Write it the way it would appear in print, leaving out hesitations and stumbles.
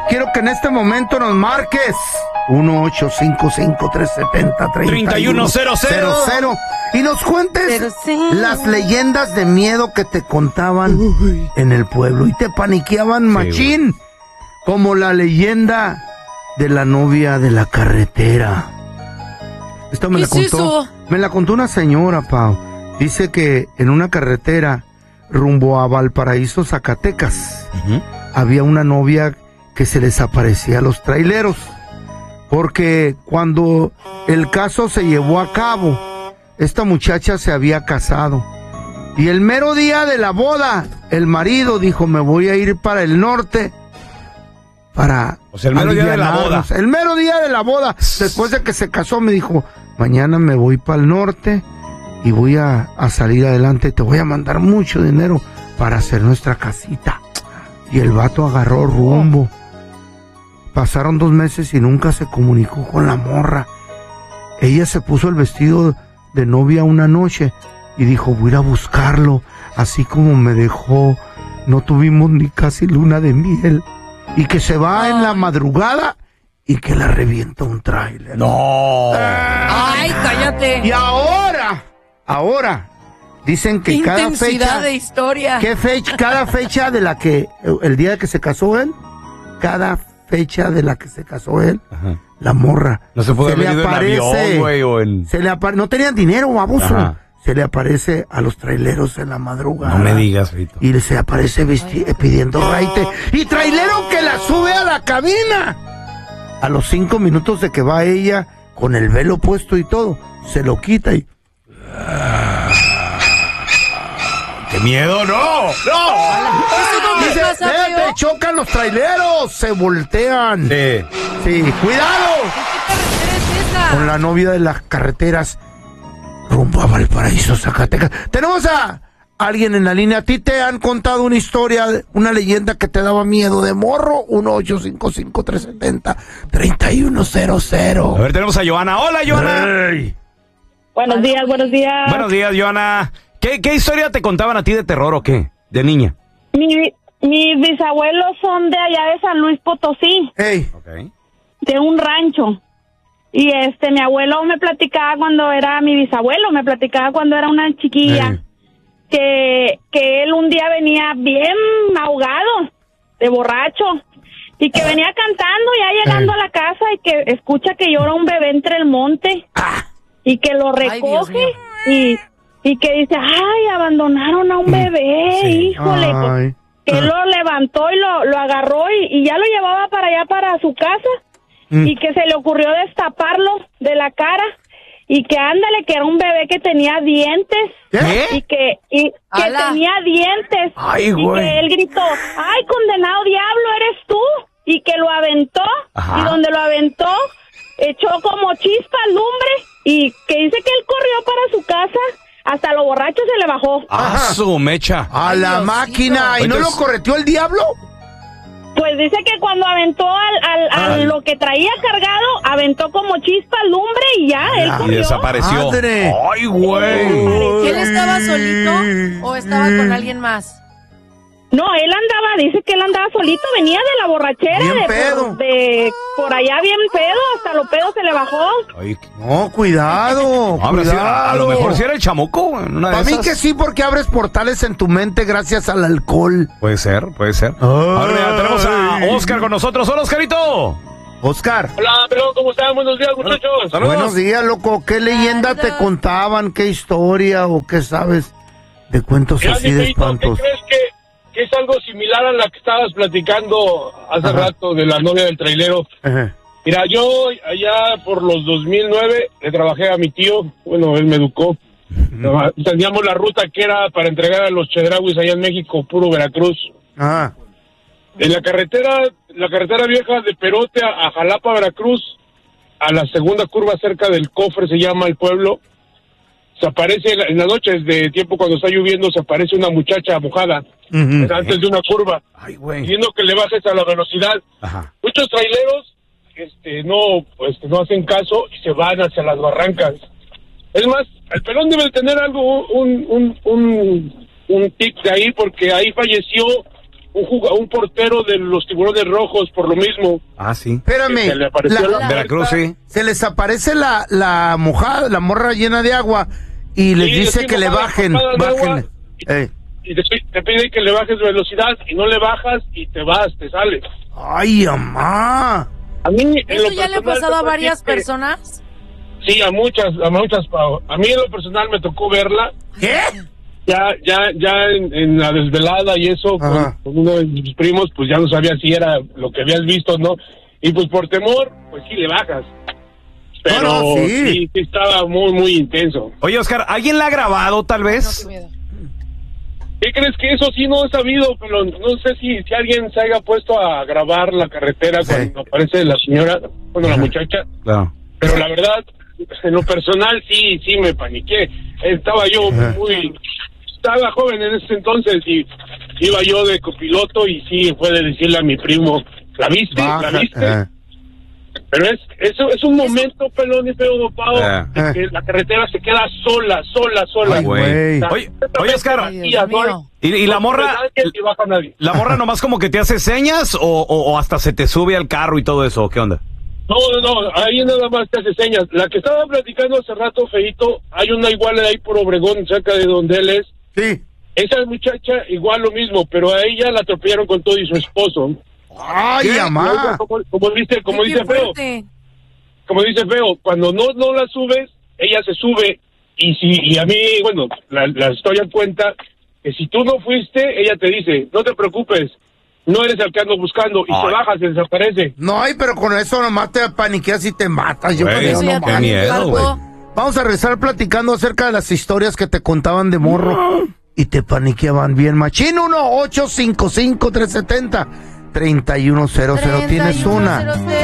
quiero que en este momento nos marques 1-855-370-3100 y nos cuentes las leyendas de miedo que te contaban en el pueblo y te paniqueaban machín, como la leyenda de la novia de la carretera. Esto me la contó, me la contó una señora, Pau. Dice que en una carretera rumbo a Valparaíso, Zacatecas, había una novia que se les aparecía a los traileros, porque cuando el caso se llevó a cabo, esta muchacha se había casado, y el mero día de la boda, el marido dijo, me voy a ir para el norte, para... O sea, el mero día de la boda. El mero día de la boda, después de que se casó, me dijo, mañana me voy para el norte, y voy a salir adelante, te voy a mandar mucho dinero para hacer nuestra casita. Y el vato agarró rumbo. Pasaron 2 meses y nunca se comunicó con la morra. Ella se puso el vestido de novia una noche y dijo, voy a ir a buscarlo. Así como me dejó, no tuvimos ni casi luna de miel. Y que se va en la madrugada y que la revienta un tráiler. ¡No! ¡Ay, cállate! Y ahora, dicen que cada fecha de historia. Cada fecha de la que, el día que se casó él, cada fecha de la que se casó él, la morra. No se puede haber ido en avión, güey, o en... no tenían dinero, baboso. Se le aparece a los traileros en la madrugada. No me digas, Rito. Y se aparece pidiendo raite. Y trailero que la sube a la cabina. A los 5 minutos de que va ella, con el velo puesto y todo, se lo quita y... ¡Qué miedo! ¡No! Dice, te chocan los traileros, se voltean. Sí, cuidado. Con la novia de las carreteras rumbo a Valparaíso, Zacatecas. Tenemos a alguien en la línea. ¿A ti te han contado una historia, una leyenda que te daba miedo de morro? 1-855-370-3100. A ver, tenemos a Joana. ¡Hola, Joana! Hey. Buenos días. Buenos días, Joana. ¿Qué historia te contaban a ti de terror o qué? De niña. Mis bisabuelos son de allá de San Luis Potosí. Hey. Okay. De un rancho. Y mi abuelo me platicaba cuando era mi bisabuelo, me platicaba cuando era una chiquilla, que él un día venía bien ahogado, de borracho, y que venía cantando ya llegando a la casa y que escucha que llora un bebé entre el monte y que lo recoge y que dice, ay, abandonaron a un bebé, híjole, pues, que él lo levantó y lo agarró y ya lo llevaba para allá para su casa. Y que se le ocurrió destaparlo de la cara y que ándale, que era un bebé que tenía dientes. ¿Qué? Y que tenía dientes. Ay, y güey. que él gritó, ay, condenado diablo, eres tú. Y que lo aventó. Y donde lo aventó echó como chispas lumbre y que dice que él corrió para su casa, hasta lo borracho se le bajó. Su mecha. A la máquina. ¿Y no lo correteó el diablo? Pues dice que cuando aventó a lo que traía cargado, aventó como chispas lumbre y ya, él corrió. Y desapareció. ¡Madre! ¡Ay, güey! ¿Él estaba solito o estaba con alguien más? No, él andaba, dice que él andaba solito, venía de la borrachera, Bien pedo. por allá bien pedo, hasta lo pedo se le bajó. Ay, No, cuidado. a lo mejor sí era el chamuco. Para mí que sí, porque abres portales en tu mente gracias al alcohol. Puede ser. Ahora ya tenemos a Oscar con nosotros. ¡Hola, Oscarito! Oscar. Hola, pero ¿cómo están? Buenos días, muchachos. Saludos. Buenos días, loco. ¿Qué leyenda te contaban? ¿Qué historia o qué sabes de cuentos así de espantos? ¿Qué crees que es algo similar a la que estabas platicando hace rato de la novia del trailero? Mira, yo allá por los 2009 le trabajé a mi tío, bueno, él me educó. Teníamos la ruta que era para entregar a los chedrauis allá en México, puro Veracruz. En la carretera vieja de Perote a Jalapa, Veracruz, a la segunda curva cerca del Cofre, se llama el pueblo, se aparece en las noches de tiempo cuando está lloviendo, se aparece una muchacha mojada antes de una curva, pidiendo que le bajes a la velocidad. Muchos traileros no hacen caso y se van hacia las barrancas. Es más, el pelón debe tener algo, un tic de ahí, porque ahí falleció un portero de los Tiburones Rojos por lo mismo. Ah, sí. Espérame, Se le apareció la Veracruz, sí. se les aparece la mojada, la morra llena de agua y les Sí, dice sí, que le mojada, bajen, mojada de agua. bájenle. Y te pide que le bajes velocidad y no le bajas y te vas, te sales. Ay, mamá. A mí, en ¿Eso lo ya le ha personal, pasado a te varias platico que- personas? Sí, a muchas, Pau. A mí en lo personal me tocó verla. ¿Qué? Ya en la desvelada y eso, Ajá. con uno de mis primos, pues ya no sabía si era lo que habías visto o no. Y pues por temor, pues sí le bajas. Pero No, sí. sí estaba muy, muy intenso. Oye, Oscar, ¿alguien la ha grabado tal No, vez? qué miedo. ¿Qué crees que eso sí no he sabido? Pero no sé si alguien se haya puesto a grabar la carretera cuando aparece la señora, bueno, la muchacha. Claro. Pero la verdad, en lo personal sí me paniqué. Estaba yo estaba joven en ese entonces y iba yo de copiloto y sí fue de decirle a mi primo, ¿la viste? Baja, ¿La viste? Pero es un momento, pelón y feo dopado, de que la carretera se queda sola. Ay, güey. Oye, Oscar, Ay, Dios mío. ¿y la morra? Y baja nadie. ¿La morra nomás como que te hace señas o hasta se te sube al carro y todo eso? ¿Qué onda? No, ahí nada más te hace señas. La que estaba platicando hace rato, Feito, hay una igual ahí por Obregón, cerca de donde él es. Sí. Esa muchacha igual lo mismo, pero a ella la atropellaron con todo y su esposo. Ay, mamá. Como dice Qué Feo, fuerte. como dice Feo, cuando no la subes, ella se sube y a mí, bueno, la historia cuenta que si tú no fuiste, ella te dice, no te preocupes, no eres el que ando buscando y se baja, se desaparece. No, ay, pero con eso nomás te paniqueas y te matas. Yo Güey, creo, Eso no ya mames. qué miedo, algo. güey. Vamos a regresar platicando acerca de las historias que te contaban de morro y te paniqueaban bien machín. 1-855-370-3100. ¿Tienes una? 3100.